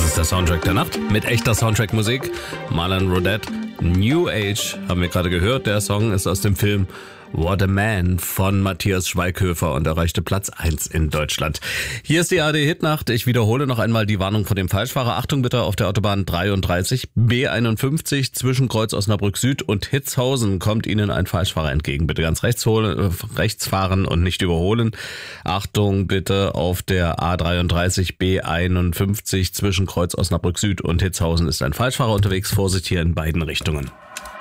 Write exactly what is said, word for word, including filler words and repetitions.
ist der Soundtrack der Nacht mit echter Soundtrack-Musik. Marlon Rodette, New Age haben wir gerade gehört. Der Song ist aus dem Film What a Man von Matthias Schweighöfer und erreichte Platz eins in Deutschland. Hier ist die A R D-Hitnacht. Ich wiederhole noch einmal die Warnung vor dem Falschfahrer. Achtung bitte auf der Autobahn dreiunddreißig B einundfünfzig zwischen Kreuz Osnabrück Süd und Hitzhausen kommt Ihnen ein Falschfahrer entgegen. Bitte ganz rechts, holen, rechts fahren und nicht überholen. Achtung bitte auf der A dreiunddreißig B einundfünfzig zwischen Kreuz Osnabrück Süd und Hitzhausen ist ein Falschfahrer unterwegs. Vorsicht hier in beiden Richtungen.